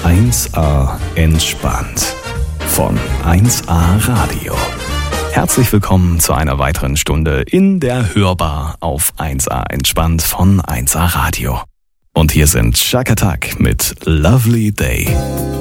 1A entspannt von 1A Radio. Herzlich willkommen zu einer weiteren Stunde in der Hörbar auf 1A entspannt von 1A Radio. Und hier sind Chaka Tak mit Lovely Day.